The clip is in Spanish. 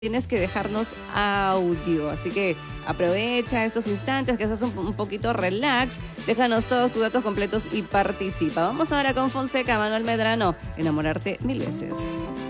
tienes que dejarnos audio. Así que aprovecha estos instantes que estás un poquito relax. Déjanos todos tus datos completos y participa. Vamos ahora con Fonseca, Manuel Medrano. Enamorarte 1000 veces.